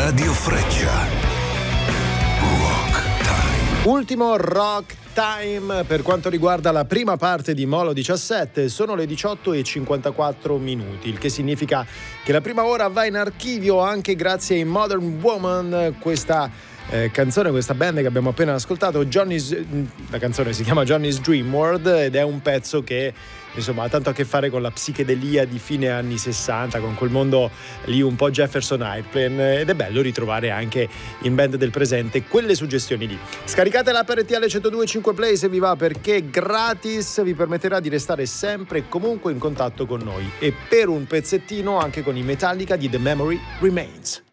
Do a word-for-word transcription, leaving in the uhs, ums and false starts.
Radio Freccia. Rock Time. Ultimo Rock Time per quanto riguarda la prima parte di Molo diciassette. Sono le diciotto e cinquantaquattro minuti, il che significa che la prima ora va in archivio anche grazie ai Modern Woman, questa Eh, canzone, questa band che abbiamo appena ascoltato. Johnny's, la canzone si chiama Johnny's Dream World ed è un pezzo che insomma ha tanto a che fare con la psichedelia di fine anni sessanta, con quel mondo lì un po' Jefferson Airplane, ed è bello ritrovare anche in band del presente quelle suggestioni lì. Scaricate l'app R T L centodue e cinque Play se vi va, perché gratis, vi permetterà di restare sempre e comunque in contatto con noi, e per un pezzettino anche con i Metallica di The Memory Remains.